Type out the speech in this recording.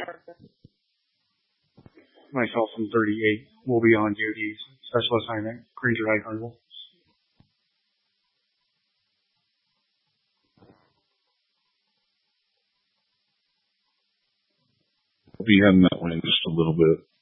Myself from 38 will be on duty. Special assignment, Granger High Carnival. I'll be heading that way in just a little bit.